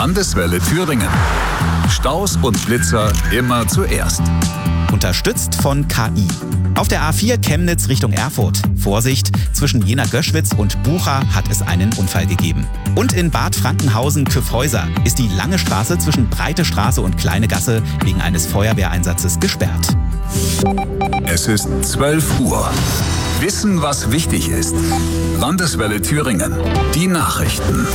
Landeswelle Thüringen. Staus und Blitzer immer zuerst. Unterstützt von KI. Auf der A4 Chemnitz Richtung Erfurt. Vorsicht, zwischen Jena-Göschwitz und Bucha hat es einen Unfall gegeben. Und in Bad Frankenhausen-Kyffhäuser ist die lange Straße zwischen Breite Straße und Kleine Gasse wegen eines Feuerwehreinsatzes gesperrt. Es ist 12 Uhr. Wissen, was wichtig ist. Landeswelle Thüringen. Die Nachrichten.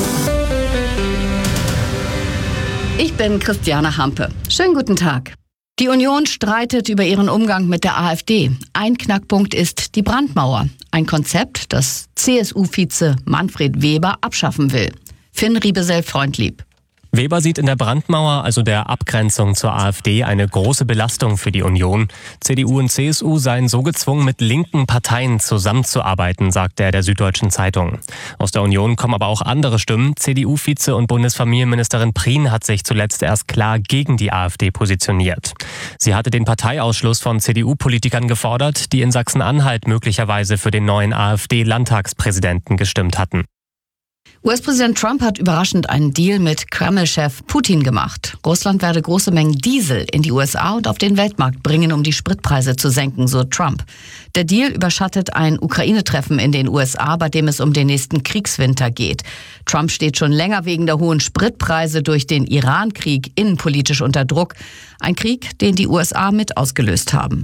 Ich bin Christiane Hampe. Schönen guten Tag. Die Union streitet über ihren Umgang mit der AfD. Ein Knackpunkt ist die Brandmauer. Ein Konzept, das CSU-Vize Manfred Weber abschaffen will. Finn Riebesell-Freundlieb. Weber sieht in der Brandmauer, also der Abgrenzung zur AfD, eine große Belastung für die Union. CDU und CSU seien so gezwungen, mit linken Parteien zusammenzuarbeiten, sagt er der Süddeutschen Zeitung. Aus der Union kommen aber auch andere Stimmen. CDU-Vize und Bundesfamilienministerin Prien hat sich zuletzt erst klar gegen die AfD positioniert. Sie hatte den Parteiausschluss von CDU-Politikern gefordert, die in Sachsen-Anhalt möglicherweise für den neuen AfD-Landtagspräsidenten gestimmt hatten. US-Präsident Trump hat überraschend einen Deal mit Kreml-Chef Putin gemacht. Russland werde große Mengen Diesel in die USA und auf den Weltmarkt bringen, um die Spritpreise zu senken, so Trump. Der Deal überschattet ein Ukraine-Treffen in den USA, bei dem es um den nächsten Kriegswinter geht. Trump steht schon länger wegen der hohen Spritpreise durch den Iran-Krieg innenpolitisch unter Druck. Ein Krieg, den die USA mit ausgelöst haben.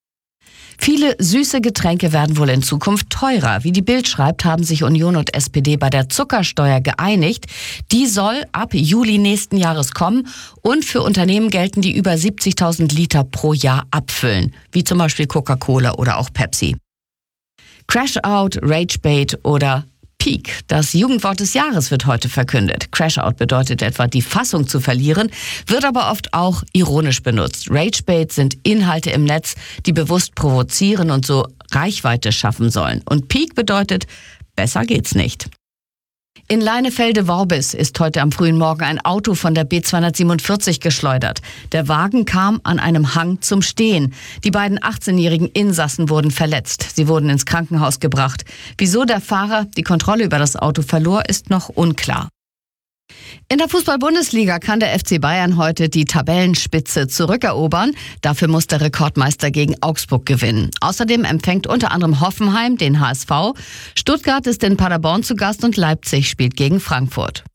Viele süße Getränke werden wohl in Zukunft teurer. Wie die Bild schreibt, haben sich Union und SPD bei der Zuckersteuer geeinigt. Die soll ab Juli nächsten Jahres kommen und für Unternehmen gelten, die über 70.000 Liter pro Jahr abfüllen, wie zum Beispiel Coca-Cola oder auch Pepsi. Crash-Out, Rage-Bait oder Peak. Das Jugendwort des Jahres wird heute verkündet. Crash-Out bedeutet etwa, die Fassung zu verlieren, wird aber oft auch ironisch benutzt. Rage-Bait sind Inhalte im Netz, die bewusst provozieren und so Reichweite schaffen sollen. Und Peak bedeutet, besser geht's nicht. In Leinefelde-Worbis ist heute am frühen Morgen ein Auto von der B247 geschleudert. Der Wagen kam an einem Hang zum Stehen. Die beiden 18-jährigen Insassen wurden verletzt. Sie wurden ins Krankenhaus gebracht. Wieso der Fahrer die Kontrolle über das Auto verlor, ist noch unklar. In der Fußball-Bundesliga kann der FC Bayern heute die Tabellenspitze zurückerobern. Dafür muss der Rekordmeister gegen Augsburg gewinnen. Außerdem empfängt unter anderem Hoffenheim den HSV. Stuttgart ist in Paderborn zu Gast und Leipzig spielt gegen Frankfurt.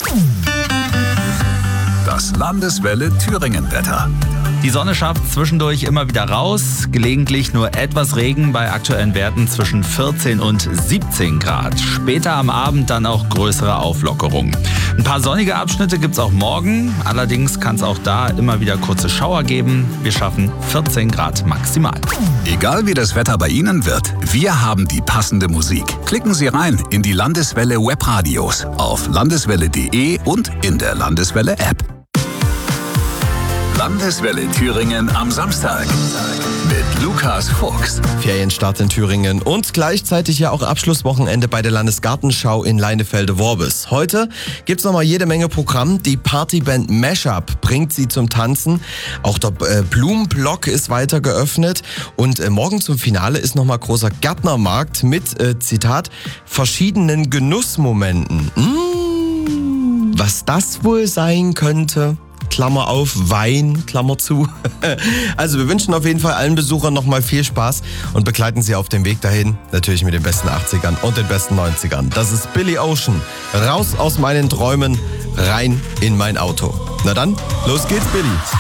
Das Landeswelle Thüringen-Wetter. Die Sonne schafft zwischendurch immer wieder raus, gelegentlich nur etwas Regen bei aktuellen Werten zwischen 14 und 17 Grad. Später am Abend dann auch größere Auflockerungen. Ein paar sonnige Abschnitte gibt's auch morgen, allerdings kann es auch da immer wieder kurze Schauer geben. Wir schaffen 14 Grad maximal. Egal wie das Wetter bei Ihnen wird, wir haben die passende Musik. Klicken Sie rein in die Landeswelle Webradios auf landeswelle.de und in der Landeswelle App. Landeswelle Thüringen am Samstag mit Lukas Fuchs. Ferienstart in Thüringen und gleichzeitig ja auch Abschlusswochenende bei der Landesgartenschau in Leinefelde-Worbis. Heute gibt's nochmal jede Menge Programm. Die Partyband Mashup bringt sie zum Tanzen. Auch der Blumenblock ist weiter geöffnet. Und morgen zum Finale ist nochmal großer Gärtnermarkt mit, Zitat, verschiedenen Genussmomenten. Was das wohl sein könnte? Klammer auf, Wein, Klammer zu. Also wir wünschen auf jeden Fall allen Besuchern nochmal viel Spaß und begleiten sie auf dem Weg dahin, natürlich mit den besten 80ern und den besten 90ern. Das ist Billy Ocean. Raus aus meinen Träumen, rein in mein Auto. Na dann, los geht's, Billy.